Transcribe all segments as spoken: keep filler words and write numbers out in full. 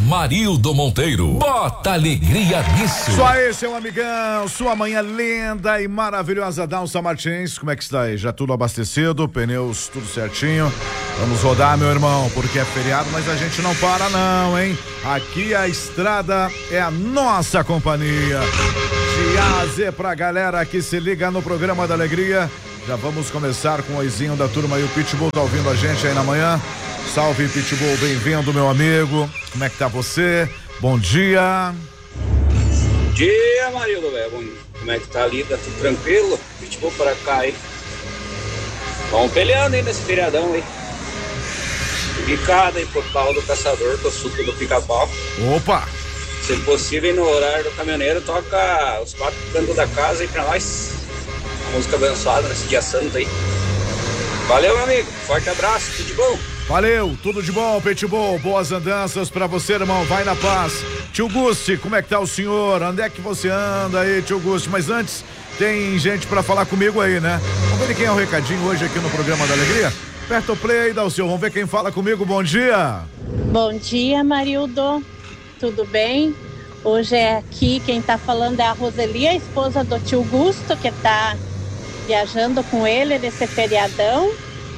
Marildo Monteiro. Bota alegria nisso. Só aí, seu amigão, sua manhã linda e maravilhosa Dalsa Martins. Como é que está aí? Já tudo abastecido, pneus tudo certinho. Vamos rodar, meu irmão, porque é feriado, mas a gente não para não, hein? Aqui a estrada é a nossa companhia. De A a Z pra galera que se liga no programa da alegria. Já vamos começar com o oizinho da turma e o Pitbull tá ouvindo a gente aí na manhã. Salve, Pitbull, bem-vindo, meu amigo. Como é que tá você? Bom dia. Bom dia, Marildo, velho. Como é que tá ali? Tá tudo tranquilo? Pitbull pra cá, hein? Vamos peleando aí nesse feriadão aí. Picada aí pro pau do caçador, com o suco do pica-pau. Opa! Se possível, no horário do caminhoneiro, toca os quatro cantos da casa aí pra nós. Uma música abençoada nesse dia santo aí. Valeu, meu amigo. Forte abraço, tudo de bom. Valeu, tudo de bom, Pitbull. Boas andanças pra você, irmão. Vai na paz. Tio Gusti, como é que tá o senhor? Onde é que você anda aí, tio Gusti? Mas antes, tem gente pra falar comigo aí, né? Vamos ver quem é o recadinho hoje aqui no programa da alegria? Aperta o play aí, dá o seu. Vamos ver quem fala comigo. Bom dia. Bom dia, Marildo. Tudo bem? Hoje é aqui, quem tá falando é a Roseli, a esposa do tio Gusto, que tá viajando com ele nesse feriadão.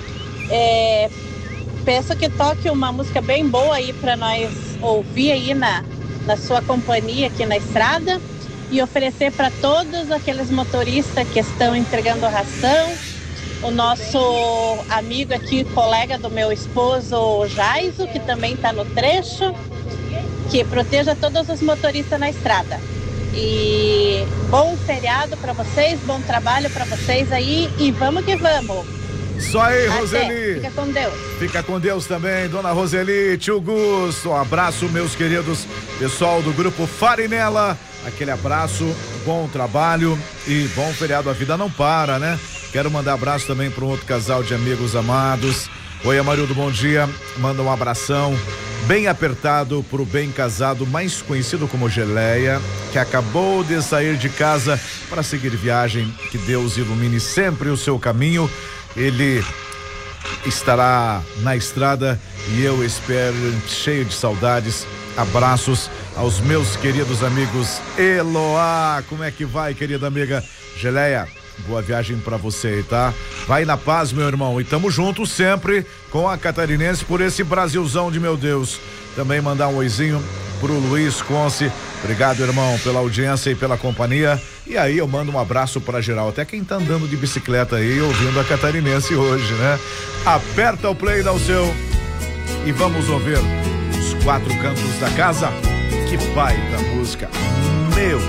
É, peço que toque uma música bem boa aí para nós ouvir aí na, na sua companhia aqui na estrada e oferecer para todos aqueles motoristas que estão entregando ração. O nosso amigo aqui, colega do meu esposo, Jaiso, que também está no trecho, que proteja todos os motoristas na estrada. E bom feriado para vocês, bom trabalho para vocês aí e vamos que vamos. Isso aí, Até. Roseli. Fica com Deus. Fica com Deus também, dona Roseli, tio Gusto. Um abraço, meus queridos, pessoal do grupo Farinella. Aquele abraço, bom trabalho e bom feriado. A vida não para, né? Quero mandar abraço também para um outro casal de amigos amados. Oi, Amarildo, bom dia. Manda um abração bem apertado pro bem casado, mais conhecido como Geleia, que acabou de sair de casa para seguir viagem. Que Deus ilumine sempre o seu caminho. Ele estará na estrada e eu espero, cheio de saudades. Abraços aos meus queridos amigos. Eloá, como é que vai, querida amiga Geleia? Boa viagem pra você, tá? Vai na paz, meu irmão, e tamo junto sempre com a Catarinense por esse Brasilzão de meu Deus. Também mandar um oizinho pro Luiz Conce. Obrigado, irmão, pela audiência e pela companhia. E aí eu mando um abraço pra geral, até quem tá andando de bicicleta aí, ouvindo a Catarinense hoje, né? Aperta o play, dá o seu e vamos ouvir os quatro cantos da casa. Que baita música, meu